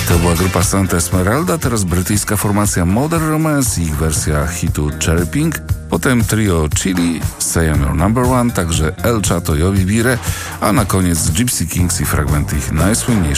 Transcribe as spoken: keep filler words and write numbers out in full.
To była grupa Santa Esmeralda, teraz brytyjska formacja Modern Romance i ich wersja hitu Cherry Pink. Potem trio Chili, Say I'm Your Number One, także El Chato i Obi Bire, a na koniec Gypsy Kings i fragmenty ich najsłynniejszej